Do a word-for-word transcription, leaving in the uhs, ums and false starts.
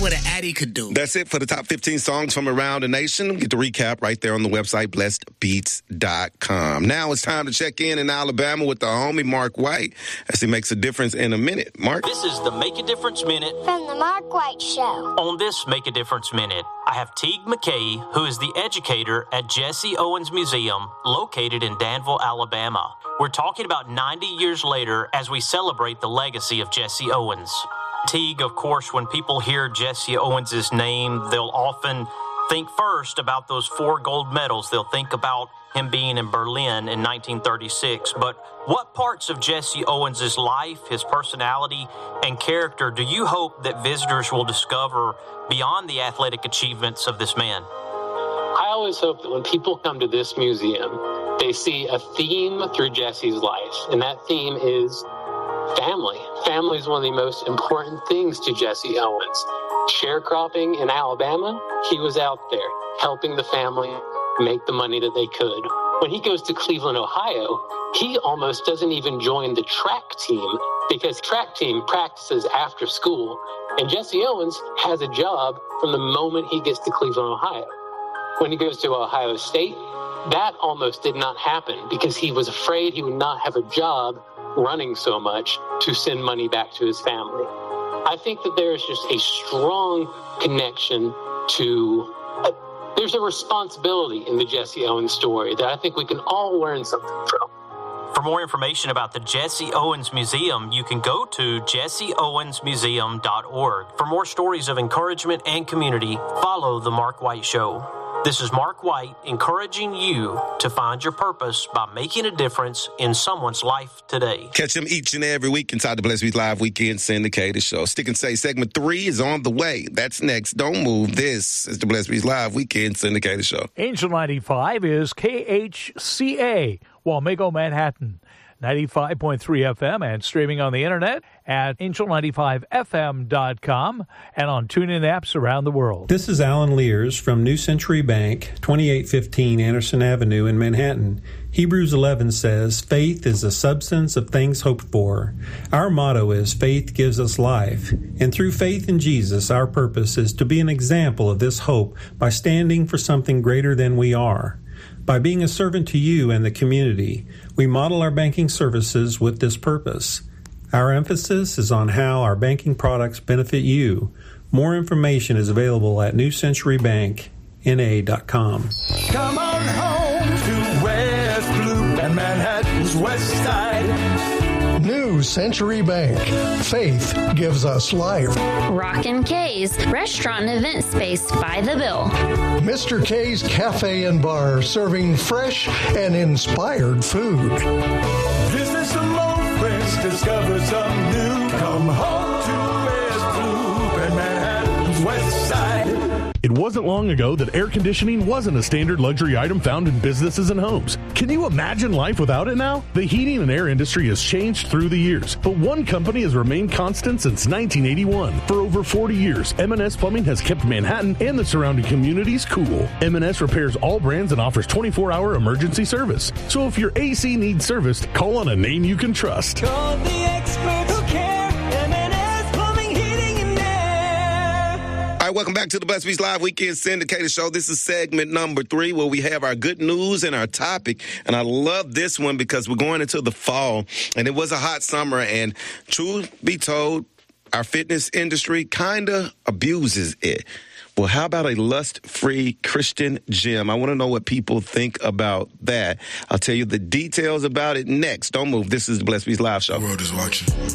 what an Addy could do. That's it for the top fifteen songs from around the nation. Get the recap right there on the website, blessed beats dot com. Now it's time to check in in Alabama with the homie Mark White as he makes a difference in a minute. Mark? This is the Make a Difference Minute from the Mark White Show. On this Make a Difference Minute, I have Teague McKay, who is the educator at Jesse Owens Museum, located in Danville, Alabama. We're talking about ninety years later as we celebrate the legacy of Jesse Owens. Teague, of course, when people hear Jesse Owens' name, they'll often think first about those four gold medals. They'll think about him being in Berlin in nineteen thirty-six. But what parts of Jesse Owens' life, his personality, and character do you hope that visitors will discover beyond the athletic achievements of this man? I always hope that when people come to this museum, they see a theme through Jesse's life, and that theme is family. Family is one of the most important things to Jesse Owens. Sharecropping in Alabama, he was out there helping the family make the money that they could. When he goes to Cleveland, Ohio, he almost doesn't even join the track team because track team practices after school, and Jesse Owens has a job from the moment he gets to Cleveland, Ohio. When he goes to Ohio State, that almost did not happen because he was afraid he would not have a job running so much to send money back to his family. I think that there is just a strong connection to, uh, there's a responsibility in the Jesse Owens story that I think we can all learn something from. For more information about the Jesse Owens Museum, you can go to jesse owens museum dot org. For more stories of encouragement and community, follow The Mark White Show. This is Mark White encouraging you to find your purpose by making a difference in someone's life today. Catch them each and every week inside the Blessed Beats Live Weekend Syndicated Show. Stick and Say segment three is on the way. That's next. Don't move. This is the Blessed Beats Live Weekend Syndicated Show. Angel ninety-five is K H C A, Wamego, Manhattan. ninety-five point three F M and streaming on the internet at angel ninety-five F M dot com and on TuneIn apps around the world. This is Alan Lears from New Century Bank, twenty-eight fifteen Anderson Avenue in Manhattan. Hebrews eleven says, faith is the substance of things hoped for. Our motto is faith gives us life. And through faith in Jesus, our purpose is to be an example of this hope by standing for something greater than we are. By being a servant to you and the community, we model our banking services with this purpose. Our emphasis is on how our banking products benefit you. More information is available at new century bank N A dot com. Come on home to West Loop and Manhattan's West Side. New Century Bank. Faith gives us life. Rockin' K's restaurant and event space by the bill. Mister K's Cafe and Bar, serving fresh and inspired food. Visit some old friends, discover some new. Come home to West Loop and Manhattan's West Side. It wasn't long ago that air conditioning wasn't a standard luxury item found in businesses and homes. Can you imagine life without it now? The heating and air industry has changed through the years, but one company has remained constant since nineteen eighty-one. For over forty years, M and S Plumbing has kept Manhattan and the surrounding communities cool. M and S repairs all brands and offers twenty-four hour emergency service. So if your A C needs serviced, call on a name you can trust. Call the experts who care. M and S Plumbing, Heating, and Air. All right, welcome back to the Blessed Beats Live Weekend Syndicated Show. This is segment number three where we have our good news and our topic. And I love this one because we're going into the fall. And it was a hot summer. And truth be told, our fitness industry kind of abuses it. Well, how about a lust-free Christian gym? I want to know what people think about that. I'll tell you the details about it next. Don't move. This is the Blessed Beats Live Show. The world is watching.